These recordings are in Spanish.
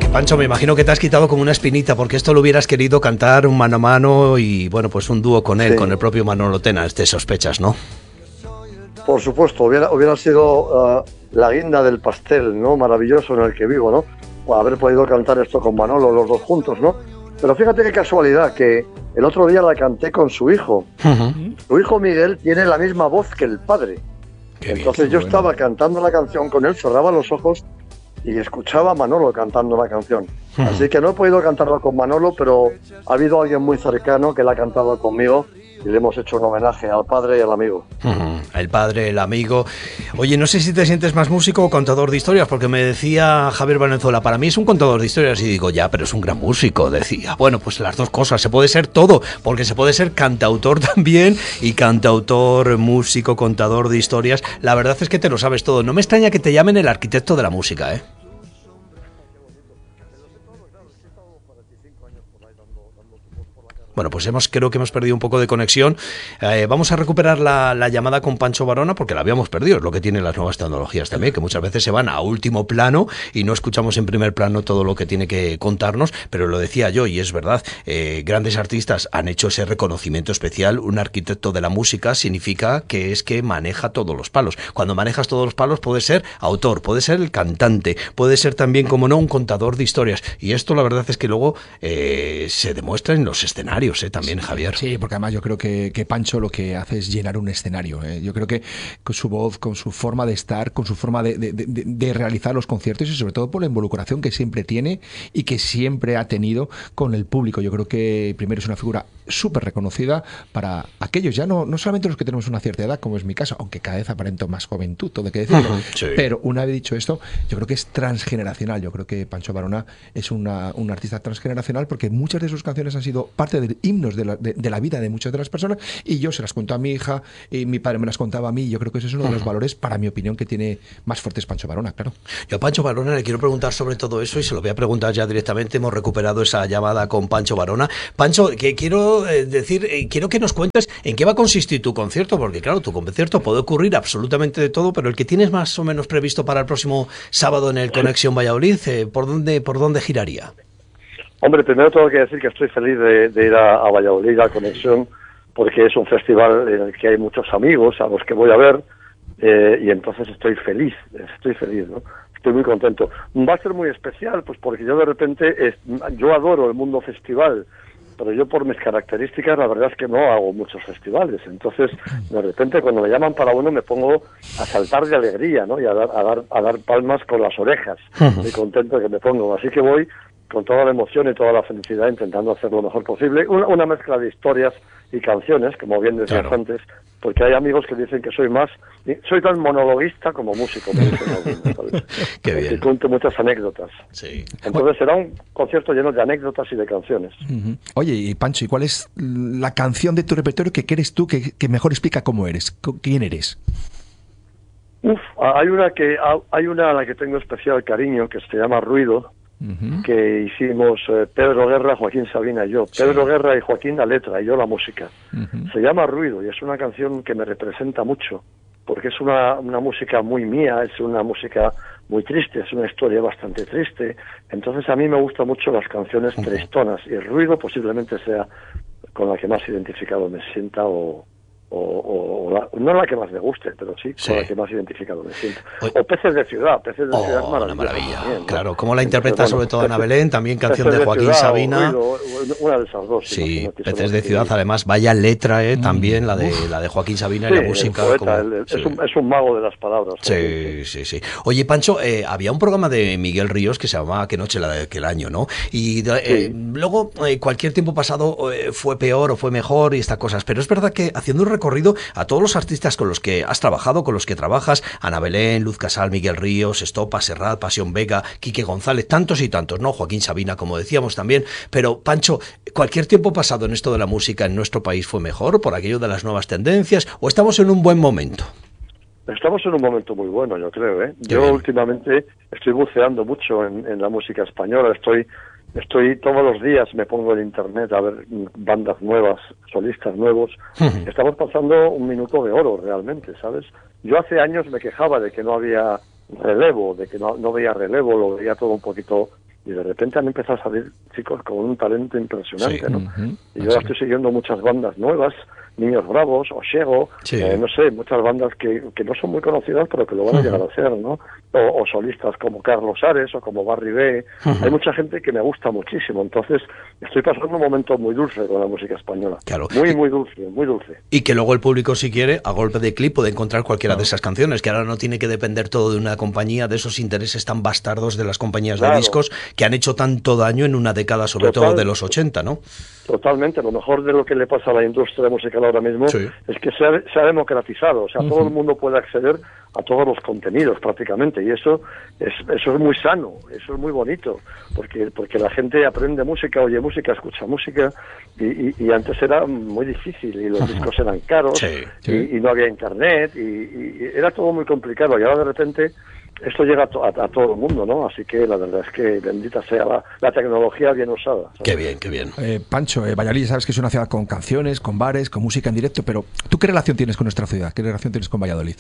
Pancho, me imagino que te has quitado como una espinita, porque esto lo hubieras querido cantar un mano a mano y, bueno, pues un dúo con él, sí, con el propio Manolo Tena, te sospechas, ¿no? Por supuesto, hubiera sido la guinda del pastel, ¿no? Maravilloso en el que vivo, ¿no? O haber podido cantar esto con Manolo, los dos juntos, ¿no? Pero fíjate qué casualidad, que el otro día la canté con su hijo. Uh-huh. Su hijo Miguel tiene la misma voz que el padre. Qué Entonces bien, yo estaba cantando la canción con él, cerraba los ojos y escuchaba a Manolo cantando la canción. Así que no he podido cantarla con Manolo, pero ha habido alguien muy cercano que la ha cantado conmigo y le hemos hecho un homenaje al padre y al amigo. El padre, el amigo. Oye, no sé si te sientes más músico o contador de historias, porque me decía Javier Valenzuela, para mí es un contador de historias, y digo, ya, pero es un gran músico, decía. Bueno, pues las dos cosas, se puede ser todo, porque se puede ser cantautor también, y cantautor, músico, contador de historias. La verdad es que te lo sabes todo. No me extraña que te llamen el arquitecto de la música, ¿eh? Bueno, pues creo que hemos perdido un poco de conexión. Vamos a recuperar la llamada con Pancho Varona, porque la habíamos perdido, es lo que tienen las nuevas tecnologías también, que muchas veces se van a último plano y no escuchamos en primer plano todo lo que tiene que contarnos, pero lo decía yo y es verdad, grandes artistas han hecho ese reconocimiento especial. Un arquitecto de la música significa que maneja todos los palos. Cuando manejas todos los palos puedes ser autor, puedes ser el cantante, puedes ser también, como no, un contador de historias, y esto la verdad es que luego se demuestra en los escenarios. También, Javier. Sí, porque además yo creo que Pancho lo que hace es llenar un escenario. Yo creo que con su voz, con su forma de estar, con su forma de realizar los conciertos y sobre todo por la involucración que siempre tiene y que siempre ha tenido con el público. Yo creo que primero es una figura súper reconocida para aquellos, ya no solamente los que tenemos una cierta edad, como es mi caso, aunque cada vez aparento más juventud, todo hay que decirlo. Sí. Pero una vez dicho esto, yo creo que es transgeneracional. Yo creo que Pancho Varona es un artista transgeneracional porque muchas de sus canciones han sido parte del himnos de la vida de muchas de las personas, y yo se las cuento a mi hija y mi padre me las contaba a mí. Yo creo que ese es uno de los valores, para mi opinión, que tiene más fuertes Pancho Varona, claro. Yo a Pancho Varona le quiero preguntar sobre todo eso y se lo voy a preguntar ya directamente. Hemos recuperado esa llamada con Pancho Varona. Pancho, que quiero quiero que nos cuentes en qué va a consistir tu concierto, porque claro, tu concierto puede ocurrir absolutamente de todo, pero el que tienes más o menos previsto para el próximo sábado en el Conexión Valladolid, ¿por dónde giraría? Hombre, primero tengo que decir que estoy feliz de ir a Valladolid, a Conexión, porque es un festival en el que hay muchos amigos a los que voy a ver, y entonces estoy feliz, ¿no? Estoy muy contento. Va a ser muy especial, pues porque yo de repente, yo adoro el mundo festival, pero yo por mis características la verdad es que no hago muchos festivales. Entonces, de repente cuando me llaman para uno me pongo a saltar de alegría, ¿no? Y a dar palmas con las orejas, muy contento que me pongo. Así que voy con toda la emoción y toda la felicidad intentando hacer lo mejor posible. Una mezcla de historias y canciones, como bien decías antes, porque hay amigos que dicen que soy tan monologuista como músico, me dicen algunos, Qué bien. Y cuento muchas anécdotas. Sí. Entonces será un concierto lleno de anécdotas y de canciones. Uh-huh. Oye, y Pancho, ¿y cuál es la canción de tu repertorio que crees tú que mejor explica cómo eres? ¿Quién eres? Hay una a la que tengo especial cariño, que se llama Ruido, que hicimos Pedro Guerra, Joaquín Sabina y yo. Pedro Guerra y Joaquín la letra y yo la música. Se llama Ruido y es una canción que me representa mucho, porque es una música muy mía, es una música muy triste, es una historia bastante triste. Entonces a mí me gustan mucho las canciones tristonas, y el Ruido posiblemente sea con la que más identificado me sienta, no la que más me guste, pero sí con la que más identificado me siento. O Peces de Ciudad es una maravilla. También, ¿no? Claro, como la interpreta sobre todo Ana Belén, también canción de Joaquín Sabina. Una de esas dos. Sí, Peces de Ciudad, además, vaya letra, también la de Joaquín Sabina y la música. Poeta, es un mago de las palabras. Sí. Oye, Pancho, había un programa de Miguel Ríos que se llamaba Qué noche la de aquel año, ¿no? Y luego, cualquier tiempo pasado fue peor o fue mejor y estas cosas, pero es verdad que haciendo un recorrido a todos los artistas con los que has trabajado, con los que trabajas, Ana Belén, Luz Casal, Miguel Ríos, Estopa, Serrat, Pasión Vega, Quique González, tantos y tantos, ¿no? Joaquín Sabina, como decíamos también. Pero, Pancho, ¿cualquier tiempo pasado en esto de la música en nuestro país fue mejor por aquello de las nuevas tendencias o estamos en un buen momento? Estamos en un momento muy bueno, yo creo, ¿eh? Yo últimamente estoy buceando mucho en la música española, estoy todos los días, me pongo en internet a ver bandas nuevas, solistas nuevos. Estamos pasando un minuto de oro realmente, ¿sabes? Yo hace años me quejaba de que no había relevo, de que no veía relevo, lo veía todo un poquito y de repente han empezado a salir chicos con un talento impresionante, Sí. ¿no? Y yo ahora estoy siguiendo muchas bandas nuevas, Niños Bravos, Oshego, Sí. no sé, muchas bandas que no son muy conocidas, pero que lo van a llegar a ser, ¿no? O solistas como Carlos Ares o como Barry B. Hay mucha gente que me gusta muchísimo, entonces estoy pasando un momento muy dulce con la música española. Claro. Muy dulce, muy dulce. Y que luego el público, si quiere, a golpe de clip puede encontrar cualquiera de esas canciones, que ahora no tiene que depender todo de una compañía, de esos intereses tan bastardos de las compañías de Claro. discos que han hecho tanto daño en una década, sobre Total. todo de los 80, ¿no? Totalmente, lo mejor de lo que le pasa a la industria musical ahora mismo Sí. es que se ha democratizado, o sea, todo el mundo puede acceder a todos los contenidos prácticamente, y eso es muy sano, eso es muy bonito, porque la gente aprende música, oye música, escucha música, y antes era muy difícil, y los discos eran caros, Sí. y no había internet, y era todo muy complicado, y ahora de repente esto llega a todo el mundo, ¿no? Así que la verdad es que bendita sea la tecnología bien usada, ¿sabes? Qué bien, qué bien. Pancho, Valladolid, sabes que es una ciudad con canciones, con bares, con música en directo, pero ¿tú qué relación tienes con nuestra ciudad? ¿Qué relación tienes con Valladolid?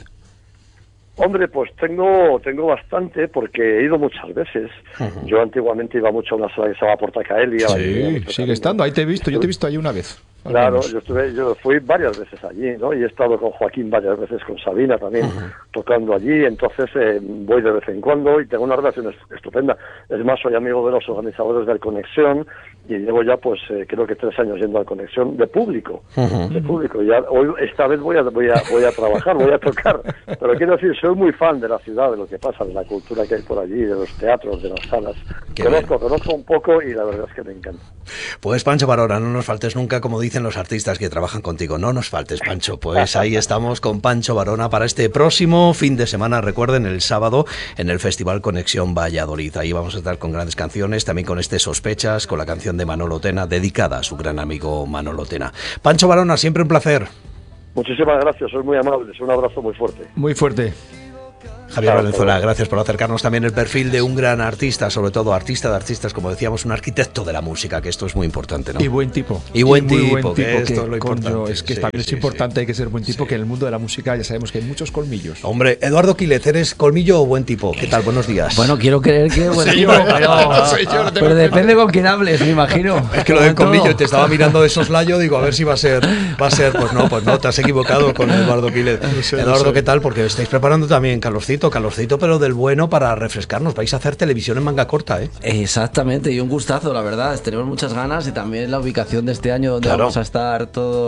Hombre, pues tengo bastante porque he ido muchas veces. Yo antiguamente iba mucho a una sala que se llama Portacaelia. Sí, sigue estando, ahí te he visto, yo te he visto ahí una vez. Claro, yo fui varias veces allí, ¿no? Y he estado con Joaquín varias veces, con Sabina también, tocando allí, entonces voy de vez en cuando y tengo una relación estupenda. Es más, soy amigo de los organizadores del Conexión y llevo ya, pues, creo que 3 años yendo al Conexión de público. De público. Ya, esta vez voy a trabajar, voy a tocar. Pero quiero decir, soy muy fan de la ciudad, de lo que pasa, de la cultura que hay por allí, de los teatros, de las salas. Conozco un poco y la verdad es que me encanta. Pues Pancho Barona, no nos faltes nunca, como dicen los artistas que trabajan contigo, no nos faltes, Pancho. Pues ahí estamos con Pancho Barona para este próximo fin de semana, recuerden, el sábado en el Festival Conexión Valladolid. Ahí vamos a estar con grandes canciones, también con Sospechas, con la canción de Manolo Tena, dedicada a su gran amigo Manolo Tena. Pancho Barona, siempre un placer. Muchísimas gracias, sois muy amables, un abrazo muy fuerte. Muy fuerte. Javier Valenzuela, gracias por acercarnos también el perfil de un gran artista, sobre todo artista de artistas, como decíamos, un arquitecto de la música, que esto es muy importante, ¿no? Y buen tipo. Y buen muy tipo, que esto es lo importante. Es que Sí, también sí, es importante, sí. hay que ser buen tipo, Sí. que en el mundo de la música ya sabemos que hay muchos colmillos. Hombre, Eduardo Quilet, ¿eres colmillo o buen tipo? ¿Qué tal? Buenos días. Bueno, quiero creer que buen tipo, pero depende con quién hables, me imagino. Es que lo del Como en colmillo todo. te estaba mirando de soslayo, digo, a ver si va a ser, pues no, te has equivocado con Eduardo Quilet. Eduardo, ¿qué tal? Porque estáis preparando también Calorcito, pero del bueno para refrescarnos. Vais a hacer televisión en manga corta, ¿eh? Exactamente, y un gustazo, la verdad. Tenemos muchas ganas y también la ubicación de este año donde Claro. vamos a estar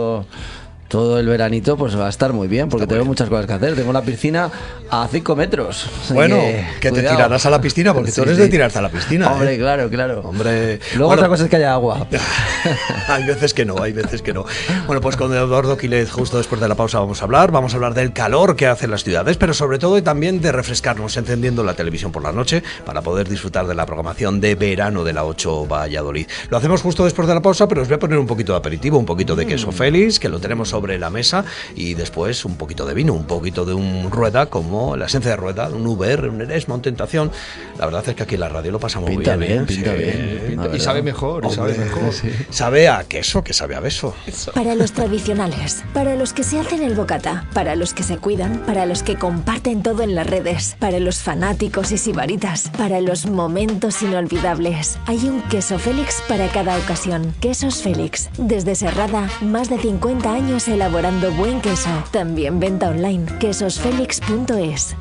todo el veranito, pues va a estar muy bien, porque tengo muchas cosas que hacer. Tengo la piscina a 5 metros. Así Bueno, que te cuidado. tirarás a la piscina, porque tú Sí, eres sí. de tirarte a la piscina. Hombre, ¿eh? claro. Hombre, Luego bueno, otra cosa es que haya agua. hay veces que no. Bueno, pues con Eduardo Quilet, justo después de la pausa vamos a hablar del calor que hacen las ciudades, pero sobre todo y también de refrescarnos encendiendo la televisión por la noche para poder disfrutar de la programación de verano de la 8 Valladolid. Lo hacemos justo después de la pausa, pero os voy a poner un poquito de aperitivo, un poquito de queso Félix, que lo tenemos sobre la mesa, y después un poquito de vino, un poquito de un rueda, como la esencia de rueda, un Uber, un Eresma, un Tentación. La verdad es que aquí en la radio lo pasamos Pinta muy bien. bien, pinta bien. Y sabe mejor, Hombre, Sí. sabe a queso, que sabe a beso. Para los tradicionales, para los que se hacen el bocata, para los que se cuidan, para los que comparten todo en las redes, para los fanáticos y sibaritas, para los momentos inolvidables. Hay un queso Félix para cada ocasión. Quesos Félix. Desde Serrada, más de 50 años elaborando buen queso. También venta online. quesosfelix.es.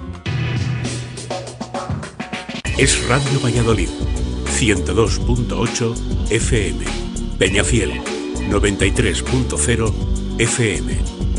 Es Radio Valladolid, 102.8 FM, Peñafiel, 93.0 FM.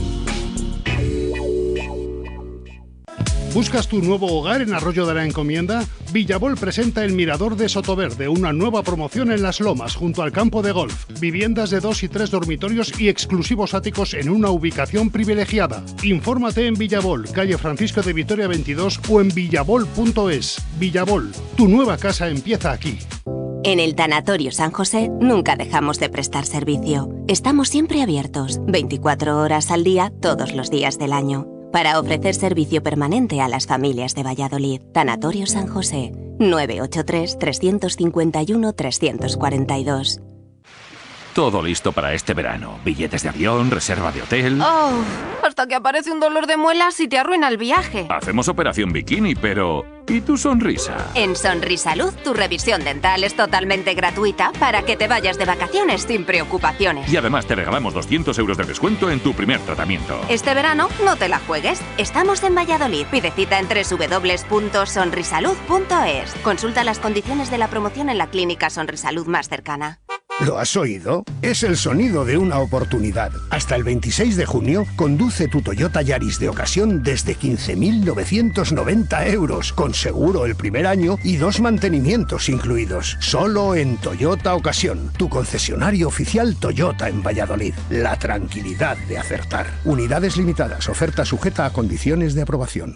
¿Buscas tu nuevo hogar en Arroyo de la Encomienda? Villabol presenta el Mirador de Sotoverde, una nueva promoción en Las Lomas, junto al campo de golf. Viviendas de 2 y 3 dormitorios y exclusivos áticos en una ubicación privilegiada. Infórmate en Villabol, calle Francisco de Vitoria 22 o en villabol.es. Villabol, tu nueva casa empieza aquí. En el Tanatorio San José nunca dejamos de prestar servicio. Estamos siempre abiertos, 24 horas al día, todos los días del año, para ofrecer servicio permanente a las familias de Valladolid. Tanatorio San José, 983 351 342. Todo listo para este verano. Billetes de avión, reserva de hotel... Oh, hasta que aparece un dolor de muelas y te arruina el viaje. Hacemos operación bikini, pero... ¿y tu sonrisa? En Sonrisalud, tu revisión dental es totalmente gratuita para que te vayas de vacaciones sin preocupaciones. Y además te regalamos 200 euros de descuento en tu primer tratamiento. Este verano no te la juegues. Estamos en Valladolid. Pide cita en www.sonrisalud.es. Consulta las condiciones de la promoción en la clínica Sonrisalud más cercana. ¿Lo has oído? Es el sonido de una oportunidad. Hasta el 26 de junio, conduce tu Toyota Yaris de ocasión desde 15.990 euros, con seguro el primer año y 2 mantenimientos incluidos. Solo en Toyota Ocasión, tu concesionario oficial Toyota en Valladolid. La tranquilidad de acertar. Unidades limitadas. Oferta sujeta a condiciones de aprobación.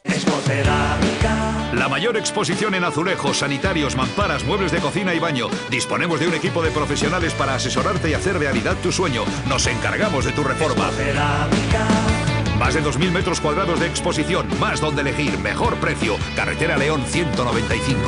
La mayor exposición en azulejos, sanitarios, mamparas, muebles de cocina y baño. Disponemos de un equipo de profesionales para asesorarte y hacer realidad tu sueño. Nos encargamos de tu reforma. Más de 2.000 metros cuadrados de exposición, más donde elegir, mejor precio. Carretera León 195.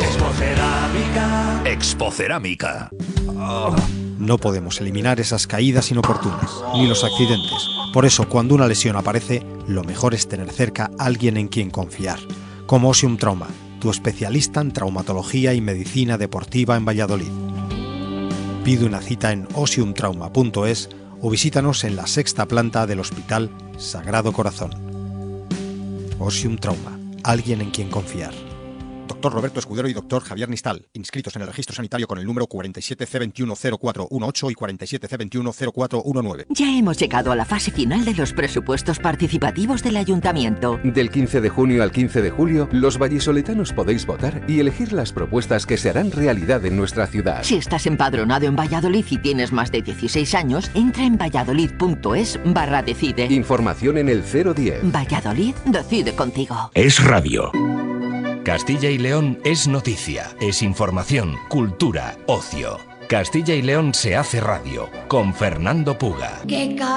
Expocerámica. No podemos eliminar esas caídas inoportunas, ni los accidentes. Por eso, cuando una lesión aparece, lo mejor es tener cerca a alguien en quien confiar. Como Osium Trauma, tu especialista en traumatología y medicina deportiva en Valladolid. Pide una cita en osiumtrauma.es o visítanos en la 6ª planta del Hospital Sagrado Corazón. Osium Trauma, alguien en quien confiar. Doctor Roberto Escudero y Doctor Javier Nistal, inscritos en el registro sanitario con el número 47C210418 y 47C210419. Ya hemos llegado a la fase final de los presupuestos participativos del Ayuntamiento. Del 15 de junio al 15 de julio, los vallisoletanos podéis votar y elegir las propuestas que se harán realidad en nuestra ciudad. Si estás empadronado en Valladolid y tienes más de 16 años, entra en valladolid.es/decide. Información en el 010. Valladolid decide contigo. Es radio. Castilla y León es noticia, es información, cultura, ocio. Castilla y León se hace radio con Fernando Puga.